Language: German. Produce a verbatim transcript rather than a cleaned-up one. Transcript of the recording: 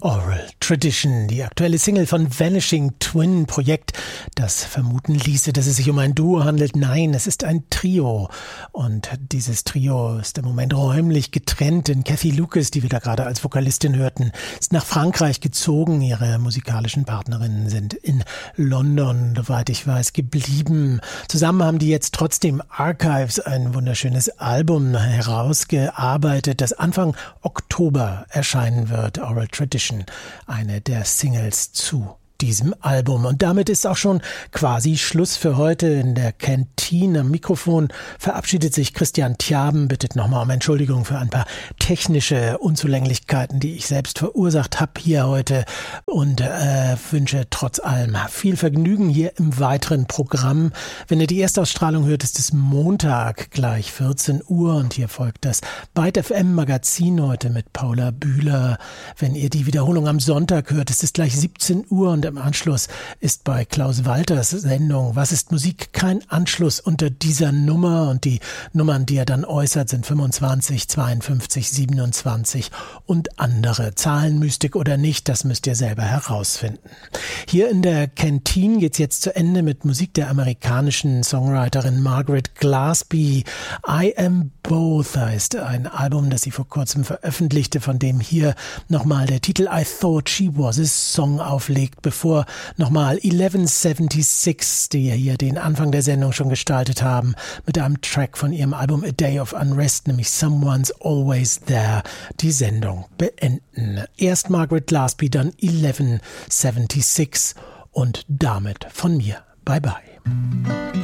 Oral Tradition, die aktuelle Single von Vanishing Twin, Projekt, das vermuten ließe, dass es sich um ein Duo handelt. Nein, es ist ein Trio. Und dieses Trio ist im Moment räumlich getrennt, denn Cathy Lucas, die wir da gerade als Vokalistin hörten, ist nach Frankreich gezogen. Ihre musikalischen Partnerinnen sind in London, soweit ich weiß, geblieben. Zusammen haben die jetzt trotzdem Archives, ein wunderschönes Album, herausgearbeitet, das Anfang Oktober erscheinen wird. Oral Tradition, eine der Singles zu diesem Album. Und damit ist auch schon quasi Schluss für heute. In der Kantine am Mikrofon verabschiedet sich Christian Tjaben, bittet nochmal um Entschuldigung für ein paar technische Unzulänglichkeiten, die ich selbst verursacht habe hier heute, und äh, wünsche trotz allem viel Vergnügen hier im weiteren Programm. Wenn ihr die Erstausstrahlung hört, ist es Montag, gleich vierzehn Uhr, und hier folgt das Byte F M Magazin heute mit Paula Bühler. Wenn ihr die Wiederholung am Sonntag hört, ist es gleich siebzehn Uhr, und im Anschluss ist bei Klaus Walters Sendung Was ist Musik? Kein Anschluss unter dieser Nummer, und die Nummern, die er dann äußert, sind fünfundzwanzig, zweiundfünfzig, siebenundzwanzig und andere. Zahlenmystik oder nicht, das müsst ihr selber herausfinden. Hier in der Kantine geht's jetzt zu Ende mit Musik der amerikanischen Songwriterin Margaret Glasby. I Am Both heißt ein Album, das sie vor kurzem veröffentlichte, von dem hier nochmal der Titel I Thought She Was a Song auflegt, bevor nochmal elf sechsundsiebzig, die hier den Anfang der Sendung schon gestaltet haben, mit einem Track von ihrem Album A Day of Unrest, nämlich Someone's Always There, die Sendung beenden. Erst Margaret Glasby, dann elf sechsundsiebzig, und damit von mir. Bye bye.